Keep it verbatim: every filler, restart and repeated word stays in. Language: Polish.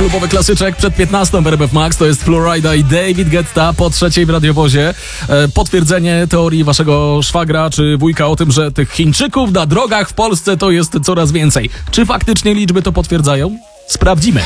klubowy klasyczek przed piętnastą w R M F Max. To jest Florida i David Guetta po trzeciej w radiowozie. E, potwierdzenie teorii waszego szwagra czy wujka o tym, że tych Chińczyków na drogach w Polsce to jest coraz więcej. Czy faktycznie liczby to potwierdzają? Sprawdzimy.